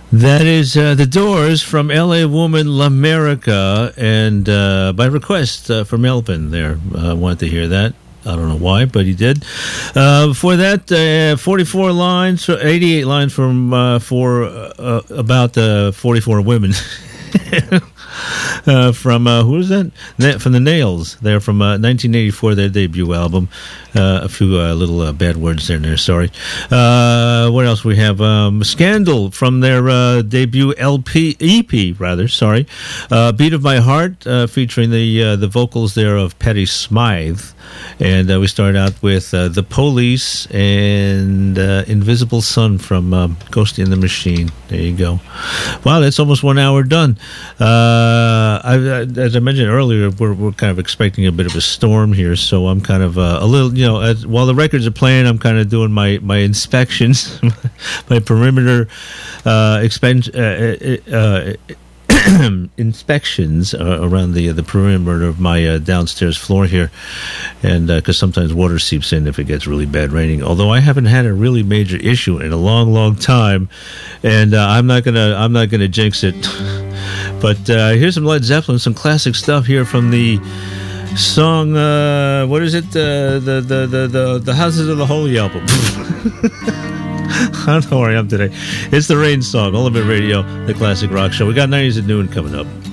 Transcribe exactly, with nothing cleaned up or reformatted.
That is uh, The Doors from L A Woman L'America, and uh, by request uh, from Melvin there. I uh, wanted to hear that. I don't know why, but he did. Uh, before that, uh, forty-four lines, eighty-eight lines from uh, for uh, about uh, forty-four women. Uh, from uh, who is that? Na- from the Nails. They're from uh, nineteen eighty-four, their debut album. Uh, a few uh, little uh, bad words there. there sorry. Uh, what else we have? Um, Scandal from their uh, debut L P E P rather. Sorry, uh, Beat of My Heart, uh, featuring the uh, the vocals there of Patti Smythe. And uh, we start out with uh, The Police and uh, Invisible Sun from um, Ghost in the Machine. There you go. Wow, that's almost one hour done. Uh, I, as I mentioned earlier, we're, we're kind of expecting a bit of a storm here, so I'm kind of uh, a little, you know, as, while the records are playing, I'm kind of doing my, my inspections, my perimeter uh, expen- uh, uh, uh, inspections uh, around the the perimeter of my uh, downstairs floor here, and because uh, sometimes water seeps in if it gets really bad raining. Although I haven't had a really major issue in a long, long time, and uh, I'm not gonna I'm not gonna jinx it. But uh, here's some Led Zeppelin, some classic stuff here from the song. Uh, what is it? Uh, the, the the the the Houses of the Holy album. I don't know where I am today. It's the Rain Song, All of It Radio, the classic rock show. We got nineties at noon coming up.